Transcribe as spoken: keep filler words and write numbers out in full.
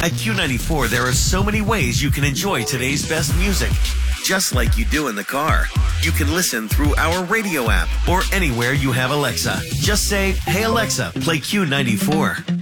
At Q ninety-four, there are so many ways you can enjoy today's best music, just like you do in the car. You can listen through our radio app or anywhere you have Alexa. Just say, "Hey Alexa, play Q ninety-four."